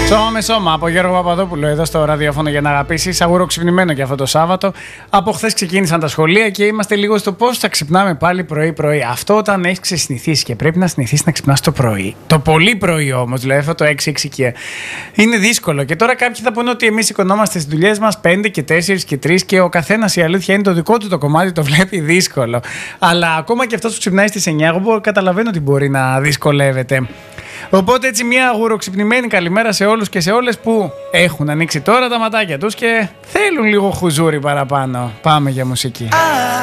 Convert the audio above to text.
Σώμα με σώμα από Γιώργο Παπαδόπουλο εδώ στο ραδιόφωνο για να αγαπήσεις. Αγουροξυπνημένο και αυτό το Σάββατο. Από χθες ξεκίνησαν τα σχολεία και είμαστε λίγο στο πώς θα ξυπνάμε πάλι πρωί-πρωί. Αυτό όταν έχεις ξεσυνηθίσει και πρέπει να συνηθίσεις να ξυπνάς το πρωί. Το πολύ πρωί όμως, δηλαδή αυτό το 6 και. Είναι δύσκολο. Και τώρα κάποιοι θα πούνε ότι εμείς σηκωνόμαστε στις δουλειές μας 5 και 4 και 3 και ο καθένας, η αλήθεια είναι, το δικό του το κομμάτι το βλέπει δύσκολο. Αλλά ακόμα και αυτός που ξυπνάει στις 9, εγώ καταλαβαίνω ότι μπορεί να δυσκολεύεται. Οπότε έτσι μια αγουροξυπνημένη καλημέρα σε όλους και σε όλες που έχουν ανοίξει τώρα τα ματάκια τους και θέλουν λίγο χουζούρι παραπάνω. Πάμε για μουσική.